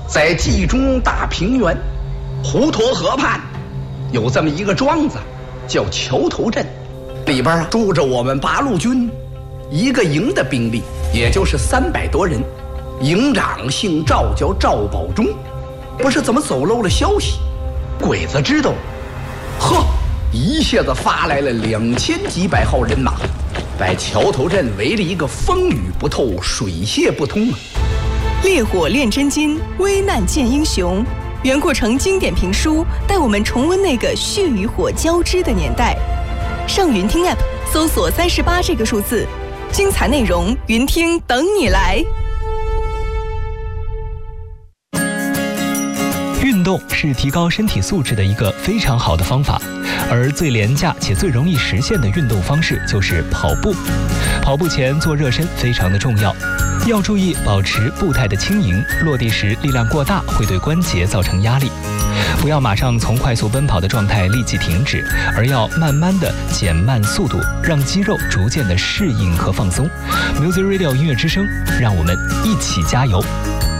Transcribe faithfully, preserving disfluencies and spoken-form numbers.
在冀中大平原滹沱河畔，有这么一个庄子，叫桥头镇，里边啊住着我们八路军一个营的兵力，也就是三百多人。营长姓赵，叫赵保忠。不是怎么走漏了消息，鬼子知道，呵，一下子发来了两千几百号人马，把桥头镇围了一个风雨不透，水泄不通啊！ 烈火炼真金，危难见英雄。袁阔成经典评书带我们重温那个血与火交织的年代。上云听 App 搜索三十八这个数字，精彩内容云听等你来。 运动是提高身体素质的一个非常好的方法，而最廉价且最容易实现的运动方式就是跑步。跑步前做热身非常的重要，要注意保持步态的轻盈，落地时力量过大会对关节造成压力。不要马上从快速奔跑的状态立即停止，而要慢慢的减慢速度，让肌肉逐渐的适应和放松。Music Radio 音乐之声，让我们一起加油。